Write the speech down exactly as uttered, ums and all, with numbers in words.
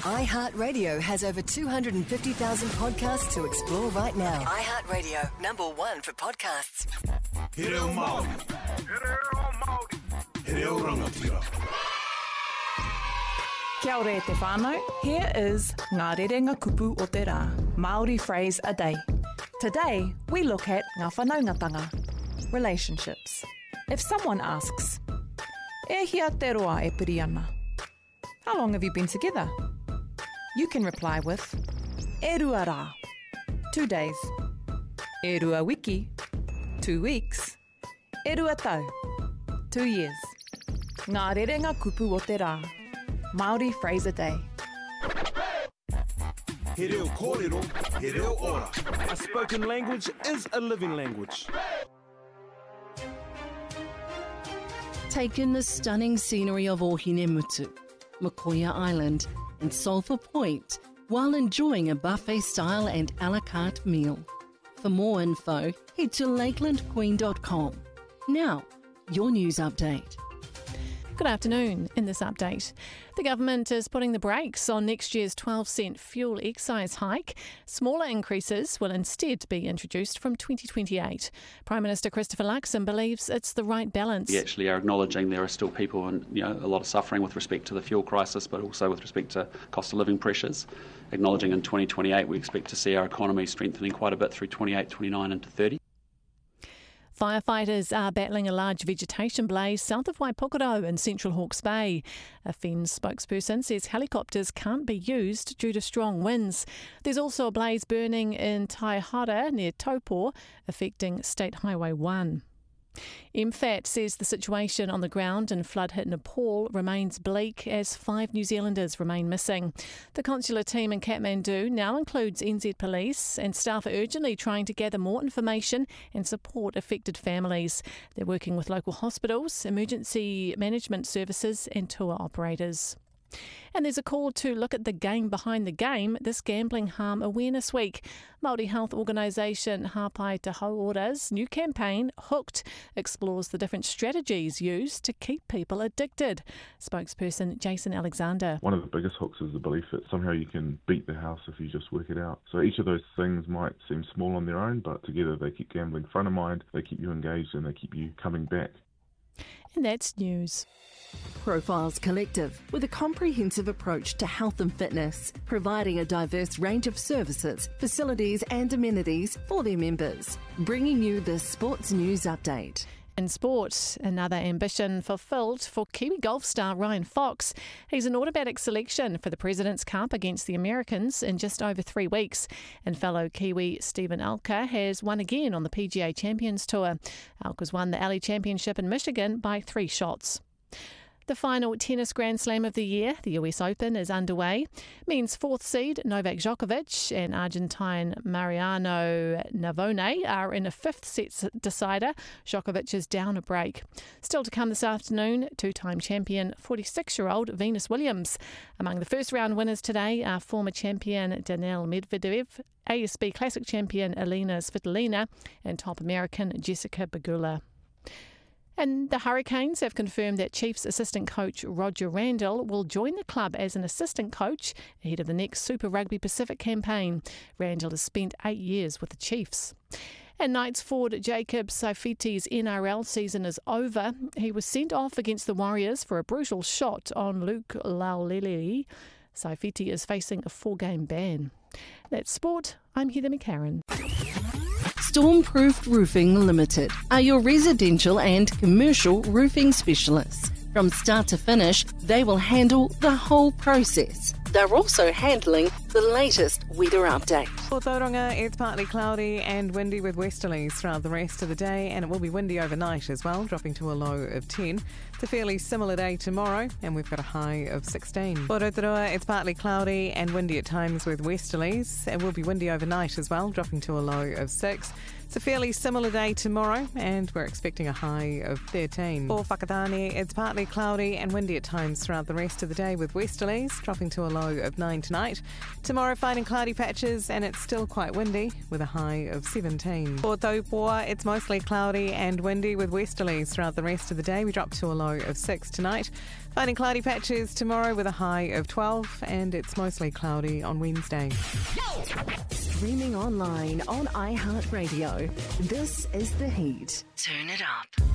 iHeartRadio has over two hundred fifty thousand podcasts to explore right now. iHeartRadio, number one for podcasts. He reo Māori. He reo Māori. He reo rangatira. Kia ora e te whānau. Here is Ngā Rerenga Kupu o te Rā, Māori phrase a day. Today, we look at ngā whanaungatanga, relationships. If someone asks, e hia te roa e piri ana? How long have you been together? You can reply with, e rua rā, two days. E rua wiki, two weeks. E rua tau, two years. Ngā Rerenga Kupu o te Rā, Māori phrase a day. He reo kōrero, he reo ora. A spoken language is a living language. Take in the stunning scenery of Ohinemutu, Mokoia Island and Sulphur Point while enjoying a buffet-style and a la carte meal. For more info, head to lakeland queen dot com. Now, your news update. Good afternoon. In this update, the government is putting the brakes on next year's twelve cent fuel excise hike. Smaller increases will instead be introduced from twenty twenty-eight. Prime Minister Christopher Luxon believes it's the right balance. We actually are acknowledging there are still people and you know a lot of suffering with respect to the fuel crisis, but also with respect to cost of living pressures. Acknowledging in twenty twenty-eight we expect to see our economy strengthening quite a bit through twenty-eight, twenty-nine into thirty. Firefighters are battling a large vegetation blaze south of Waipokoro in central Hawke's Bay. A F E N Z spokesperson says helicopters can't be used due to strong winds. There's also a blaze burning in Taihara near Taupo, affecting State Highway one. M F A T says the situation on the ground in flood-hit Nepal remains bleak as five New Zealanders remain missing. The consular team in Kathmandu now includes N Z Police, and staff are urgently trying to gather more information and support affected families. They're working with local hospitals, emergency management services and tour operators. And there's a call to look at the game behind the game this Gambling Harm Awareness Week. Māori health organisation Hāpai Te Hauora's new campaign, Hooked, explores the different strategies used to keep people addicted. Spokesperson Jason Alexander. One of the biggest hooks is the belief that somehow you can beat the house if you just work it out. So each of those things might seem small on their own, but together they keep gambling front of mind, they keep you engaged and they keep you coming back. And that's news. Profiles Collective, with a comprehensive approach to health and fitness, providing a diverse range of services, facilities and amenities for their members. Bringing you the Sports News Update. In sport, another ambition fulfilled for Kiwi golf star Ryan Fox. He's an automatic selection for the President's Cup against the Americans in just over three weeks. And fellow Kiwi Stephen Alker has won again on the P G A Champions Tour. Alker's won the Alley Championship in Michigan by three shots. The final tennis Grand Slam of the year, the U S Open, is underway. Men's fourth seed Novak Djokovic and Argentine Mariano Navone are in a fifth set decider. Djokovic is down a break. Still to come this afternoon, two-time champion forty-six-year-old Venus Williams. Among the first round winners today are former champion Daniil Medvedev, A S B Classic champion Elena Svitolina and top American Jessica Pegula. And the Hurricanes have confirmed that Chiefs assistant coach Roger Randall will join the club as an assistant coach ahead of the next Super Rugby Pacific campaign. Randall has spent eight years with the Chiefs. And Knights forward Jacob Saifiti's N R L season is over. He was sent off against the Warriors for a brutal shot on Luke Laulelei. Saifiti is facing a four-game ban. That's sport. I'm Heather McCarran. Stormproof Roofing Limited are your residential and commercial roofing specialists. From start to finish, they will handle the whole process. They're also handling the latest weather update. For Tauranga, it's partly cloudy and windy with westerlies throughout the rest of the day, and it will be windy overnight as well, dropping to a low of ten. It's a fairly similar day tomorrow, and we've got a high of sixteen. For Rotorua, it's partly cloudy and windy at times with westerlies. It will be windy overnight as well, dropping to a low of six. It's a fairly similar day tomorrow, and we're expecting a high of thirteen. For Whakatane, it's partly cloudy and windy at times throughout the rest of the day with westerlies, dropping to a low of nine tonight. Tomorrow, finding cloudy patches, and it's still quite windy with a high of seventeen. For Taupoa, it's mostly cloudy and windy with westerlies throughout the rest of the day. We drop to a low of six tonight. Finding cloudy patches tomorrow with a high of twelve, and it's mostly cloudy on Wednesday. Streaming online on iHeartRadio. This is The Heat. Turn it up.